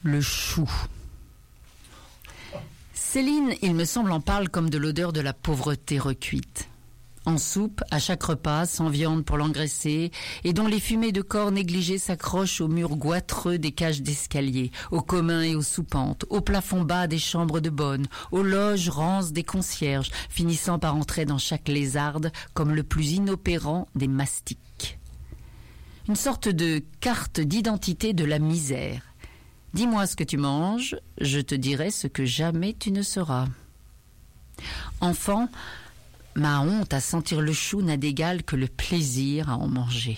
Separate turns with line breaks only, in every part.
Le chou. Céline, il me semble, en parle comme de l'odeur de la pauvreté recuite. En soupe, à chaque repas, sans viande pour l'engraisser, et dont les fumées de corps négligés s'accrochent aux murs goitreux des cages d'escalier, aux communs et aux soupentes, au plafond bas des chambres de bonne, aux loges rances des concierges, finissant par entrer dans chaque lézarde comme le plus inopérant des mastiques. Une sorte de carte d'identité de la misère. Dis-moi ce que tu manges, je te dirai ce que jamais tu ne seras. Enfant, ma honte à sentir le chou n'a d'égal que le plaisir à en manger.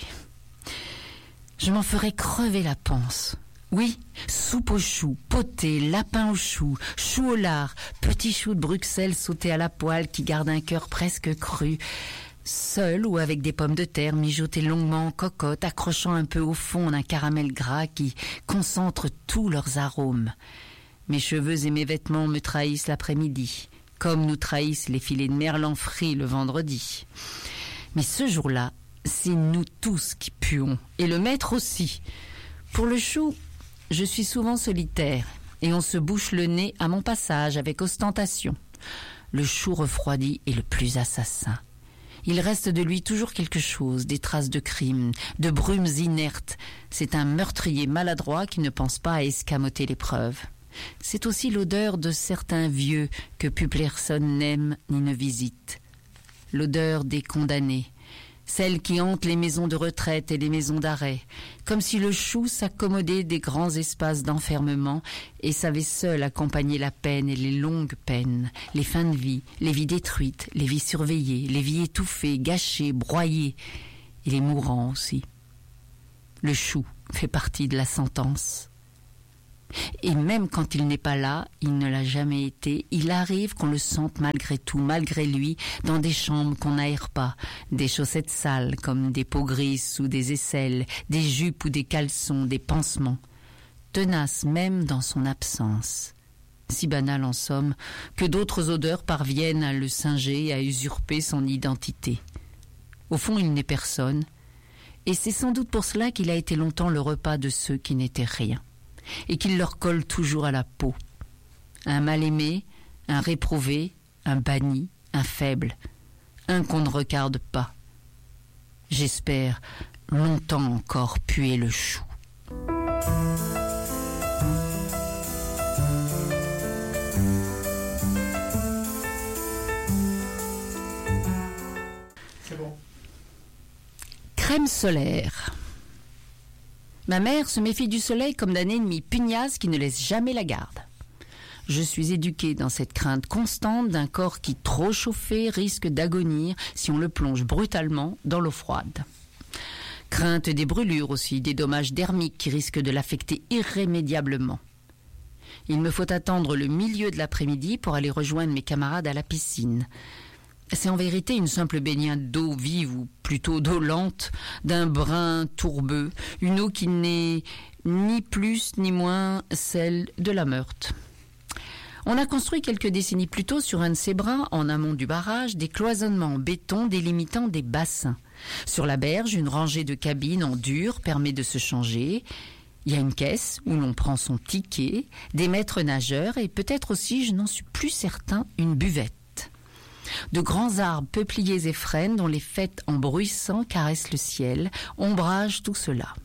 Je m'en ferais crever la panse. Oui, soupe au chou, potée, lapin au chou, chou au lard, petit chou de Bruxelles sauté à la poêle qui garde un cœur presque cru, seul ou avec des pommes de terre mijotées longuement en cocotte, accrochant un peu au fond d'un caramel gras qui concentre tous leurs arômes. Mes cheveux et mes vêtements me trahissent l'après-midi, comme nous trahissent les filets de merlan frits le vendredi. Mais ce jour-là, c'est nous tous qui puons, et le maître aussi. Pour le chou, je suis souvent solitaire, et on se bouche le nez à mon passage avec ostentation. Le chou refroidi est le plus assassin. Il reste de lui toujours quelque chose, des traces de crime, de brumes inertes. C'est un meurtrier maladroit qui ne pense pas à escamoter les preuves. C'est aussi l'odeur de certains vieux que plus personne n'aime ni ne visite. L'odeur des condamnés, celle qui hante les maisons de retraite et les maisons d'arrêt, comme si le chou s'accommodait des grands espaces d'enfermement et savait seul accompagner la peine et les longues peines, les fins de vie, les vies détruites, les vies surveillées, les vies étouffées, gâchées, broyées, et les mourants aussi. Le chou fait partie de la sentence. Et même quand il n'est pas là, il ne l'a jamais été, il arrive qu'on le sente malgré tout, malgré lui, dans des chambres qu'on n'aère pas, des chaussettes sales comme des peaux grises sous des aisselles, des jupes ou des caleçons, des pansements, tenace même dans son absence. Si banal en somme, que d'autres odeurs parviennent à le singer et à usurper son identité. Au fond, il n'est personne, et c'est sans doute pour cela qu'il a été longtemps le repas de ceux qui n'étaient rien, et qu'il leur colle toujours à la peau. Un mal-aimé, un réprouvé, un banni, un faible, un qu'on ne regarde pas. J'espère longtemps encore puer le chou.
C'est bon.
Crème solaire. Ma mère se méfie du soleil comme d'un ennemi pugnace qui ne laisse jamais la garde. Je suis éduquée dans cette crainte constante d'un corps qui, trop chauffé, risque d'agonir si on le plonge brutalement dans l'eau froide. Crainte des brûlures aussi, des dommages dermiques qui risquent de l'affecter irrémédiablement. Il me faut attendre le milieu de l'après-midi pour aller rejoindre mes camarades à la piscine. C'est en vérité une simple baignade d'eau vive, ou plutôt d'eau lente, d'un brun tourbeux, une eau qui n'est ni plus ni moins celle de la Meurthe. On a construit quelques décennies plus tôt sur un de ces brins, en amont du barrage, des cloisonnements en béton délimitant des bassins. Sur la berge, une rangée de cabines en dur permet de se changer. Il y a une caisse où l'on prend son ticket, des maîtres nageurs et peut-être aussi, je n'en suis plus certain, une buvette. De grands arbres peupliers et frênes dont les fêtes en bruissant caressent le ciel, ombragent tout cela.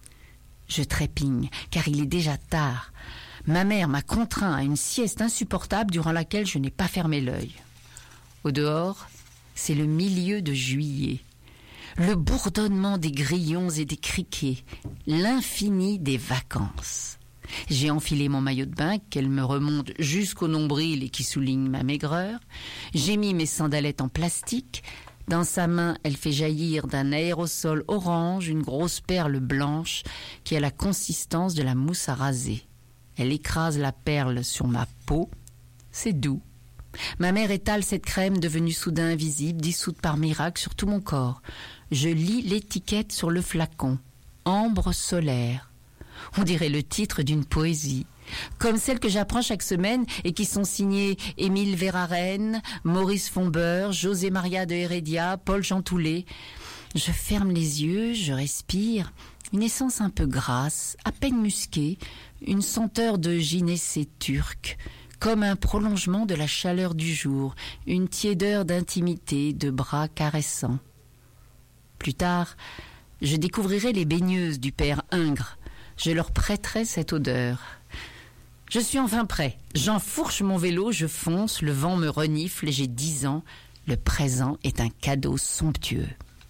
Je trépigne, car il est déjà tard. Ma mère m'a contraint à une sieste insupportable durant laquelle je n'ai pas fermé l'œil. Au dehors, c'est le milieu de juillet. Le bourdonnement des grillons et des criquets, l'infini des vacances. J'ai enfilé mon maillot de bain, qu'elle me remonte jusqu'au nombril et qui souligne ma maigreur. J'ai mis mes sandalettes en plastique. Dans sa main, elle fait jaillir d'un aérosol orange une grosse perle blanche qui a la consistance de la mousse à raser. Elle écrase la perle sur ma peau. C'est doux. Ma mère étale cette crème devenue soudain invisible, dissoute par miracle sur tout mon corps. Je lis l'étiquette sur le flacon. Ambre solaire. On dirait le titre d'une poésie, comme celles que j'apprends chaque semaine et qui sont signées Émile Verhaeren, Maurice Fombeur, José Maria de Heredia, Paul Jean Toulet. Je ferme les yeux, je respire Une essence un peu grasse, à peine musquée, une senteur de gynécée turque, comme un prolongement de la chaleur du jour, une tiédeur d'intimité, de bras caressants. Plus tard, je découvrirai les baigneuses du père Ingres. Je leur prêterai cette odeur. Je suis enfin prêt. J'enfourche mon vélo, je fonce, le vent me renifle, j'ai 10 ans. Le présent est un cadeau somptueux.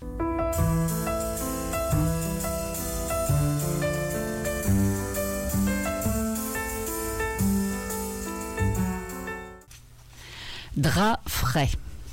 Drap frais.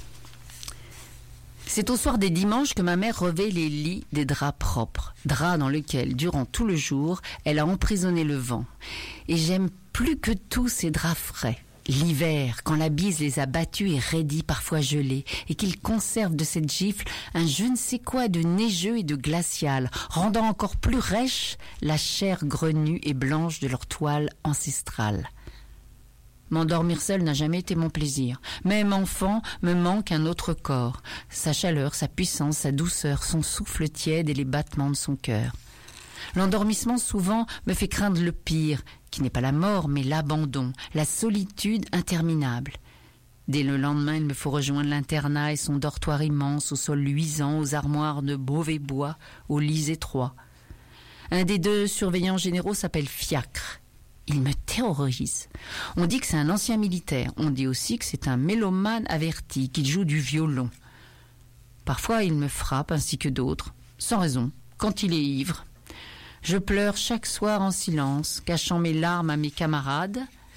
C'est au soir des dimanches que ma mère revêt les lits des draps propres, draps dans lesquels, durant tout le jour, elle a emprisonné le vent. Et j'aime plus que tout ces draps frais. L'hiver, quand la bise les a battus et raidis, parfois gelés, et qu'ils conservent de cette gifle un je ne sais quoi de neigeux et de glacial, rendant encore plus rêche la chair grenue et blanche de leur toile ancestrale. M'endormir seul n'a jamais été mon plaisir. Même enfant, me manque un autre corps. Sa chaleur, sa puissance, sa douceur, son souffle tiède et les battements de son cœur. L'endormissement souvent me fait craindre le pire, qui n'est pas la mort, mais l'abandon, la solitude interminable. Dès le lendemain, il me faut rejoindre l'internat et son dortoir immense, au sol luisant, aux armoires de mauvais bois, aux lits étroits. Un des 2 surveillants généraux s'appelle Fiacre. Il me terrorise. On dit que c'est un ancien militaire. On dit aussi que c'est un mélomane averti, qu'il joue du violon. Parfois, il me frappe, ainsi que d'autres, sans raison, quand il est ivre. Je pleure chaque soir en silence, cachant mes larmes à mes camarades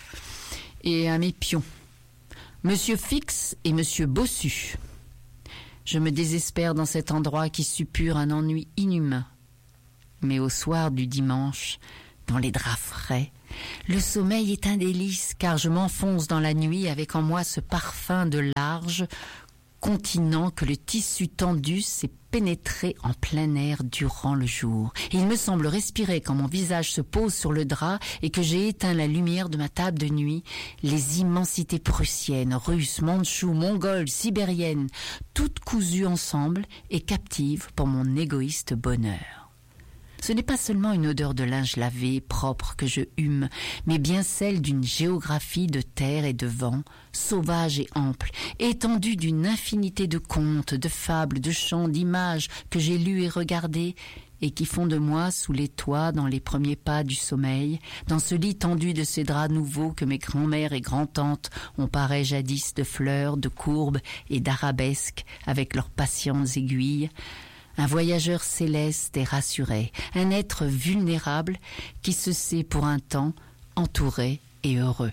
et à mes pions. Monsieur Fix et Monsieur Bossu. Je me désespère dans cet endroit qui suppure un ennui inhumain. Mais au soir du dimanche, dans les draps frais, le sommeil est un délice, car je m'enfonce dans la nuit avec en moi ce parfum de large continent que le tissu tendu s'est pénétré en plein air durant le jour. Et il me semble respirer quand mon visage se pose sur le drap et que j'ai éteint la lumière de ma table de nuit, les immensités prussiennes, russes, mandchoues, mongoles, sibériennes, toutes cousues ensemble et captives pour mon égoïste bonheur. Ce n'est pas seulement une odeur de linge lavé, propre, que je hume, mais bien celle d'une géographie de terre et de vent, sauvage et ample, étendue d'une infinité de contes, de fables, de chants, d'images que j'ai lus et regardés, et qui font de moi, sous les toits, dans les premiers pas du sommeil, dans ce lit tendu de ces draps nouveaux que mes grands-mères et grands-tantes ont paré jadis de fleurs, de courbes et d'arabesques avec leurs patientes aiguilles, un voyageur céleste et rassuré, un être vulnérable qui se sait pour un temps entouré et heureux.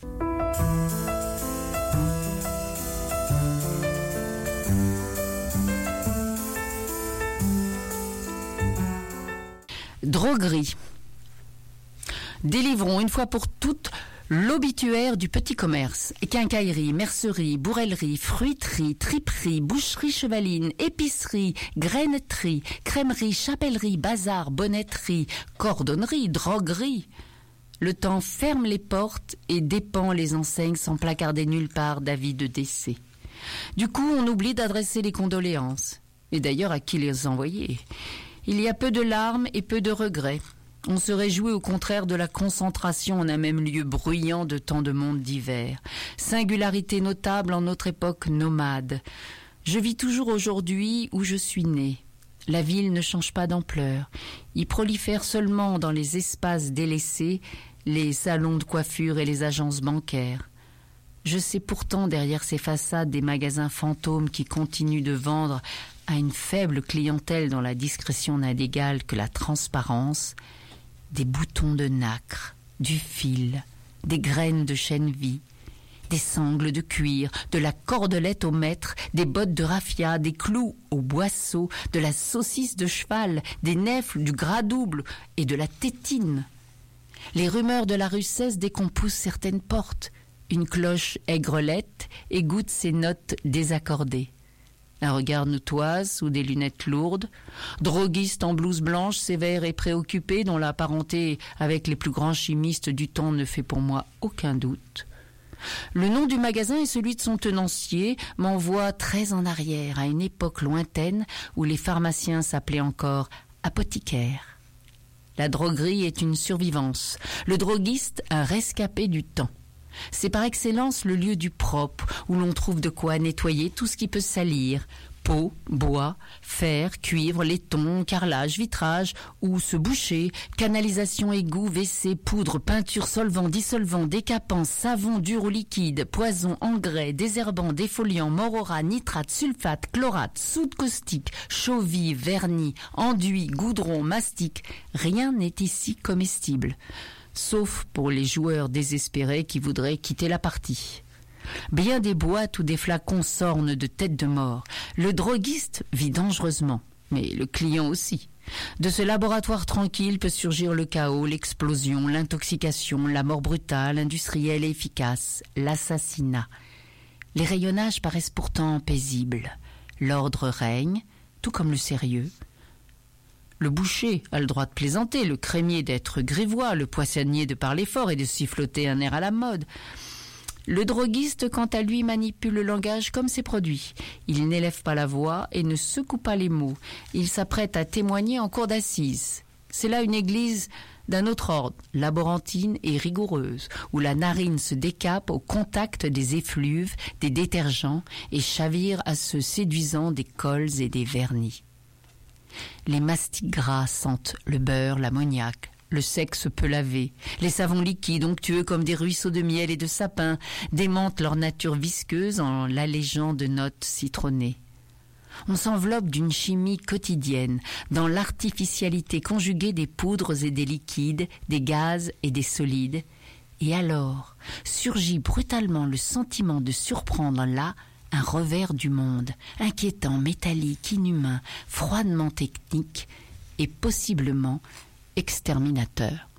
Droguerie. Délivrons une fois pour toutes l'obituaire du petit commerce. Quincaillerie, mercerie, bourrellerie, fruiterie, triperie, boucherie chevaline, épicerie, graineterie, crèmerie, chapellerie, bazar, bonnetterie, cordonnerie, droguerie. Le temps ferme les portes et dépend les enseignes sans placarder nulle part d'avis de décès. Du coup, on oublie d'adresser les condoléances. Et d'ailleurs, à qui les envoyer ? Il y a peu de larmes et peu de regrets. On se réjouit au contraire de la concentration en un même lieu bruyant de tant de monde divers. Singularité notable en notre époque nomade. Je vis toujours aujourd'hui où je suis né. La ville ne change pas d'ampleur. Y prolifèrent seulement dans les espaces délaissés les salons de coiffure et les agences bancaires. Je sais pourtant derrière ces façades des magasins fantômes qui continuent de vendre à une faible clientèle dont la discrétion n'a d'égal que la transparence, des boutons de nacre, du fil, des graines de chènevis, des sangles de cuir, de la cordelette au maître, des bottes de raffia, des clous au boisseau, de la saucisse de cheval, des nèfles, du gras double et de la tétine. Les rumeurs de la rue cessent dès qu'on pousse certaines portes. Une cloche aigrelette égoutte ses notes désaccordées. Un regard nous toise sous des lunettes lourdes, droguiste en blouse blanche, sévère et préoccupé, dont la parenté avec les plus grands chimistes du temps ne fait pour moi aucun doute. Le nom du magasin et celui de son tenancier m'envoient très en arrière, à une époque lointaine où les pharmaciens s'appelaient encore apothicaires. La droguerie est une survivance. Le droguiste, un rescapé du temps. C'est par excellence le lieu du propre, où l'on trouve de quoi nettoyer tout ce qui peut salir. Peau, bois, fer, cuivre, laiton, carrelage, vitrage, ou se boucher, canalisation, égout, WC, poudre, peinture, solvant, dissolvant, décapant, savon dur ou liquide, poison, engrais, désherbant, défoliant, morora, nitrate, sulfate, chlorate, soude caustique, chaux vive, vernis, enduit, goudron, mastic. Rien n'est ici comestible. Sauf pour les joueurs désespérés qui voudraient quitter la partie. Bien des boîtes ou des flacons s'ornent de têtes de mort. Le droguiste vit dangereusement, mais le client aussi. De ce laboratoire tranquille peut surgir le chaos, l'explosion, l'intoxication, la mort brutale, industrielle et efficace, l'assassinat. Les rayonnages paraissent pourtant paisibles. L'ordre règne, tout comme le sérieux. Le boucher a le droit de plaisanter, le crémier d'être grivois, le poissonnier de parler fort et de siffloter un air à la mode. Le droguiste, quant à lui, manipule le langage comme ses produits. Il n'élève pas la voix et ne secoue pas les mots. Il s'apprête à témoigner en cour d'assises. C'est là une église d'un autre ordre, laborantine et rigoureuse, où la narine se décape au contact des effluves, des détergents et chavire à ceux séduisants des cols et des vernis. Les mastiques gras sentent le beurre, l'ammoniac. Le sexe peu lavé. Les savons liquides, onctueux comme des ruisseaux de miel et de sapin, démentent leur nature visqueuse en l'allégeant de notes citronnées. On s'enveloppe d'une chimie quotidienne, dans l'artificialité conjuguée des poudres et des liquides, des gaz et des solides. Et alors, surgit brutalement le sentiment de surprendre là un revers du monde, inquiétant, métallique, inhumain, froidement technique et possiblement exterminateur.